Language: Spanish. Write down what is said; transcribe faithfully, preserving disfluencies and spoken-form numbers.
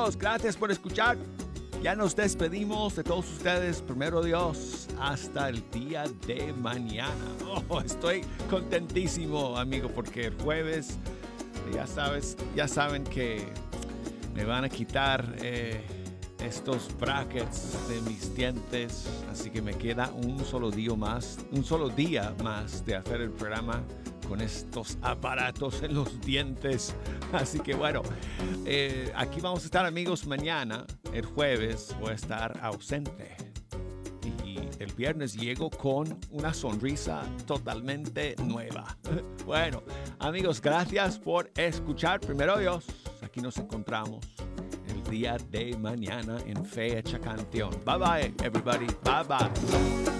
amigos, gracias por escuchar. Ya nos despedimos de todos ustedes. Primero Dios, hasta el día de mañana. Oh, estoy contentísimo, amigo, porque el jueves, ya sabes, ya saben que me van a quitar eh, estos brackets de mis dientes, así que me queda un solo día más, un solo día más de hacer el programa con estos aparatos en los dientes. Así que bueno, eh, aquí vamos a estar, amigos, mañana. El jueves voy a estar ausente. Y el viernes llego con una sonrisa totalmente nueva. Bueno, amigos, gracias por escuchar. Primero Dios, aquí nos encontramos el día de mañana en Fecha Canción. Bye bye, everybody. Bye bye.